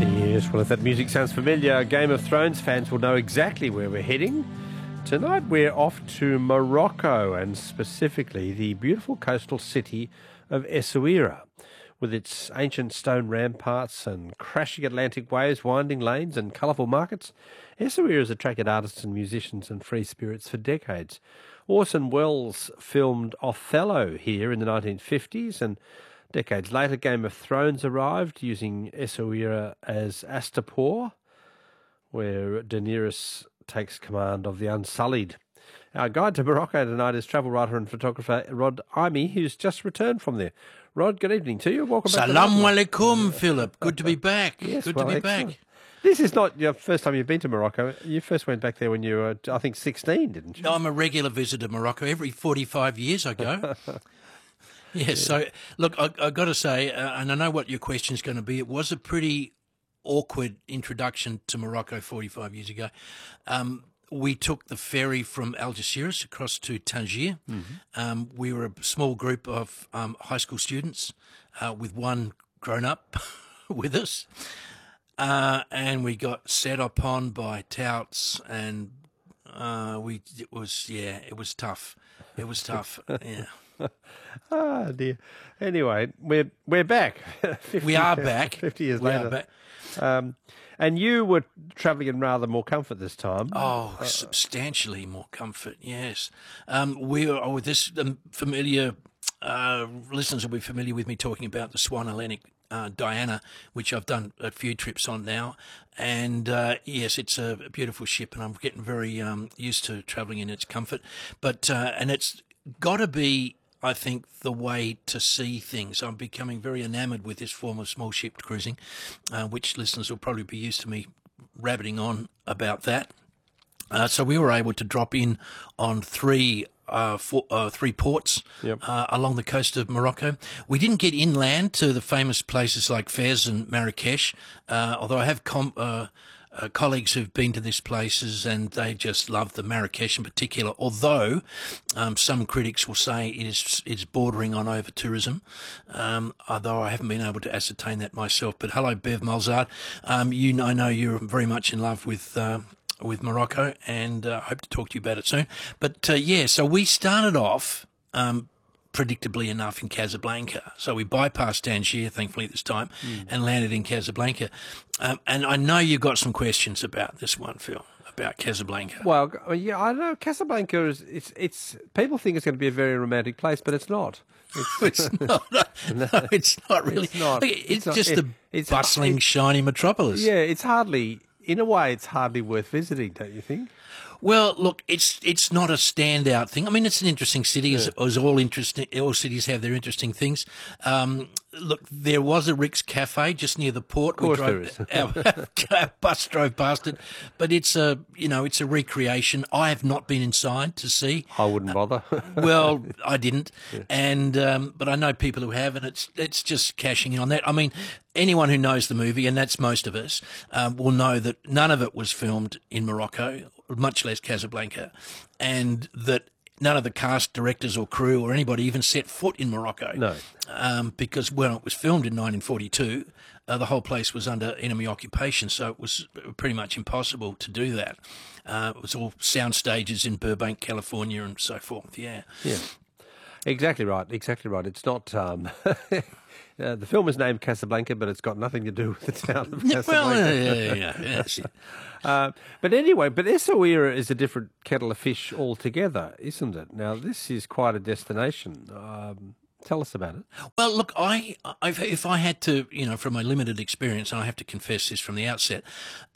Yes, well, if that music sounds familiar, Game of Thrones fans will know exactly where we're heading. Tonight we're off to Morocco, and specifically the beautiful coastal city of Essaouira. With its ancient stone ramparts and crashing Atlantic waves, winding lanes and colourful markets, Essaouira has attracted artists and musicians and free spirits for decades. Orson Welles filmed Othello here in the 1950s, and decades later, Game of Thrones arrived, using Essaouira as Astapor, where Daenerys takes command of the Unsullied. Our guide to Morocco tonight is travel writer and photographer Rod Imey, who's just returned from there. Rod, good evening to you. Welcome back. Salam alaikum, Philip. Good to be back. Yes, good well, to be excellent. back. This is not your first time you've been to Morocco. You first went back there when you were, I think, 16, didn't you? No, I'm a regular visitor to Morocco. Every 45 years I go. Yes, so, look, I've got to say, and I know what your question's going to be, it was a pretty awkward introduction to Morocco 45 years ago. We took the ferry from Algeciras across to Tangier. Mm-hmm. We were a small group of high school students with one grown-up with us. And we got set upon by touts, and it was tough. It was tough, yeah. Oh, dear. Anyway, we're back. We are back. 50 years we later. Are back. And you were travelling in rather more comfort this time. Oh, substantially more comfort, yes. We are with this familiar listeners will be familiar with me talking about the Swan Atlantic Diana, which I've done a few trips on now. And yes, it's a beautiful ship, and I'm getting very used to travelling in its comfort. But and it's got to be, I think, the way to see things. I'm becoming very enamoured with this form of small ship cruising, which listeners will probably be used to me rabbiting on about that. So we were able to drop in on three ports along the coast of Morocco. We didn't get inland to the famous places like Fez and Marrakesh, although I have colleagues who've been to these places and they just love the Marrakesh in particular, although some critics will say it's bordering on over-tourism, although I haven't been able to ascertain that myself. But hello, Bev Malzard. I know you're very much in love with Morocco, and I hope to talk to you about it soon. But, so we started off, predictably enough, in Casablanca. So we bypassed Tangier, thankfully, this time, and landed in Casablanca. And I know you've got some questions about this one, Phil, about Casablanca. Well, yeah, I know Casablanca it's people think it's going to be a very romantic place, but it's not. It's not. No, it's not really. It's not. It's just a bustling, shiny metropolis. Yeah, it's hardly. In a way, it's hardly worth visiting, don't you think? Well, look, it's not a standout thing. I mean, it's an interesting city, as all cities have their interesting things. Look, there was a Rick's Cafe just near the port. Of course there is. Our bus drove past it, but it's a recreation. I have not been inside to see. I wouldn't bother. Well, I didn't, and but I know people who have, and it's just cashing in on that. I mean, anyone who knows the movie, and that's most of us, will know that none of it was filmed in Morocco, much less Casablanca, and that none of the cast, directors or crew or anybody even set foot in Morocco. No. Because when it was filmed in 1942, the whole place was under enemy occupation, so it was pretty much impossible to do that. It was all sound stages in Burbank, California and so forth, yeah. Yeah. Exactly right. It's not... the film is named Casablanca, but it's got nothing to do with the town of Casablanca. Well, yeah. But anyway, Essaouira is a different kettle of fish altogether, isn't it? Now, this is quite a destination. Tell us about it. Well, look, if I had to, from my limited experience, and I have to confess this from the outset,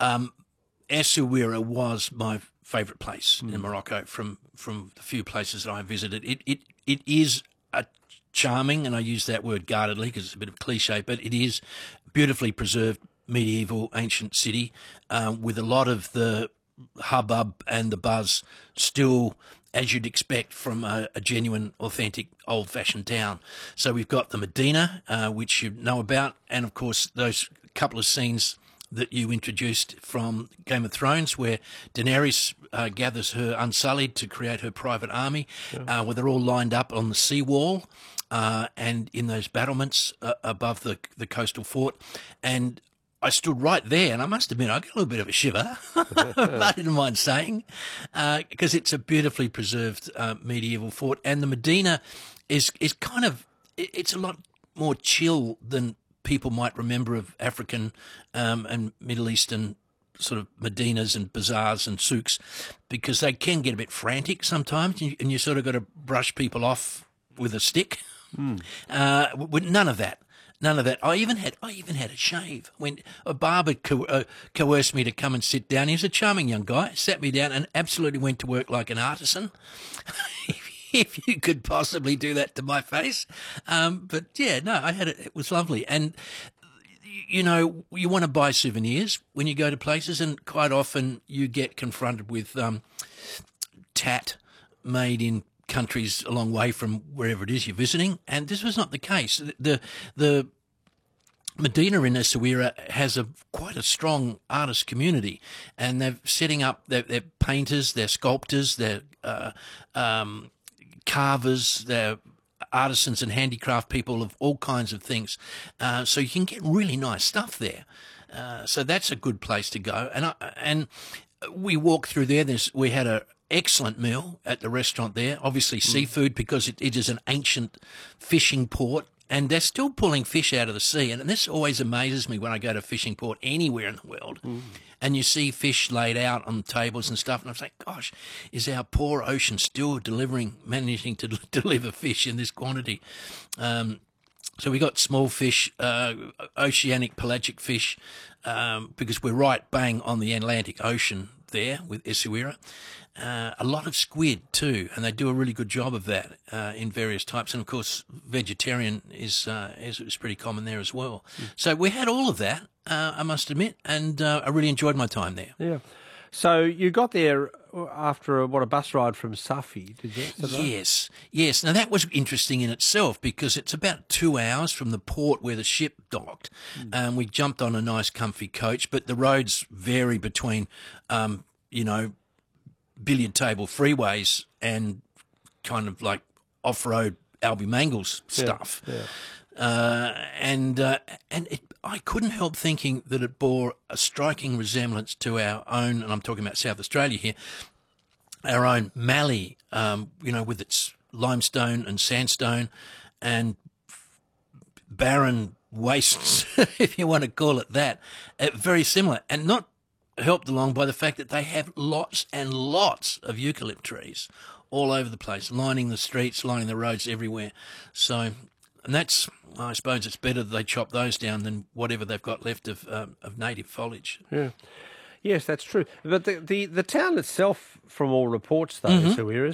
Essaouira was my favourite place in Morocco from the few places that I visited. It is a charming, and I use that word guardedly because it's a bit of a cliche, but it is beautifully preserved medieval ancient city with a lot of the hubbub and the buzz still as you'd expect from a genuine, authentic, old-fashioned town. So we've got the Medina, which you know about, and of course those couple of scenes that you introduced from Game of Thrones, where Daenerys gathers her Unsullied to create her private army, where they're all lined up on the seawall and in those battlements above the coastal fort. And I stood right there, and I must admit, I got a little bit of a shiver. I didn't mind saying, because it's a beautifully preserved medieval fort, and the Medina is kind of it's a lot more chill than people might remember of African and Middle Eastern sort of Medinas and bazaars and souks, because they can get a bit frantic sometimes, and you sort of got to brush people off with a stick. With none of that. None of that. I even had a shave. When a barber coerced me to come and sit down, he was a charming young guy, sat me down and absolutely went to work like an artisan. If you could possibly do that to my face. But yeah, no, I had it. It was lovely. And, you know, you want to buy souvenirs when you go to places, and quite often you get confronted with tat made in countries a long way from wherever it is you're visiting, and this was not the case. The Medina in Essaouira has quite a strong artist community, and they're setting up their painters, their sculptors, their carvers, their artisans and handicraft people of all kinds of things. So you can get really nice stuff there. So that's a good place to go. And we walked through there. We had a excellent meal at the restaurant there. Obviously seafood, because it is an ancient fishing port, and they're still pulling fish out of the sea. And this always amazes me when I go to a fishing port anywhere in the world, and you see fish laid out on tables and stuff. And I was like, gosh, is our poor ocean still managing to deliver fish in this quantity? So we got small fish, oceanic pelagic fish, because we're right bang on the Atlantic Ocean there with Essaouira. A lot of squid too, and they do a really good job of that in various types. And of course, vegetarian is pretty common there as well. So we had all of that, I must admit, and I really enjoyed my time there. Yeah. So you got there after a bus ride from Safi, did you? Yes. Now that was interesting in itself, because it's about 2 hours from the port where the ship docked. We jumped on a nice, comfy coach, but the roads vary between, billiard table freeways and kind of like off-road Albie Mangles stuff. I couldn't help thinking that it bore a striking resemblance to our own, and I'm talking about South Australia here, our own Mallee, with its limestone and sandstone and barren wastes, if you want to call it that. Very similar, and not helped along by the fact that they have lots and lots of eucalypt trees all over the place, lining the streets, lining the roads everywhere. So, and that's, I suppose it's better that they chop those down than whatever they've got left of native foliage. Yeah. Yes, that's true. But the town itself, from all reports, though, Essaouira,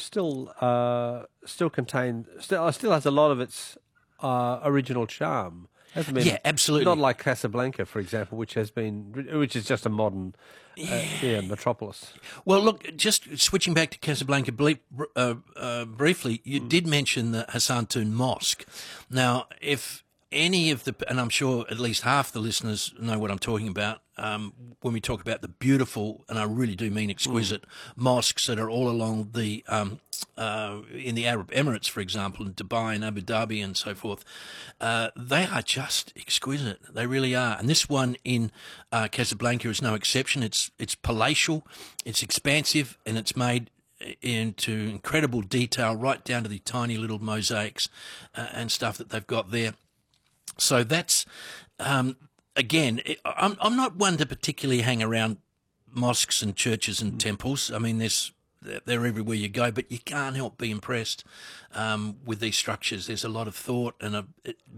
still has a lot of its original charm. Hasn't been, yeah, absolutely. Not like Casablanca, for example, which is just a modern metropolis. Well, look, just switching back to Casablanca briefly, you did mention the Hassantoun Mosque. Now, if any of and I'm sure at least half the listeners know what I'm talking about when we talk about the beautiful, and I really do mean exquisite, mosques that are all along the in the Arab Emirates, for example, in Dubai and Abu Dhabi and so forth. They are just exquisite. They really are. And this one in Casablanca is no exception. It's palatial, it's expansive, and it's made into incredible detail, right down to the tiny little mosaics and stuff that they've got there. So that's, again, I'm not one to particularly hang around mosques and churches and temples. I mean, they're everywhere you go, but you can't help be impressed with these structures. There's a lot of thought and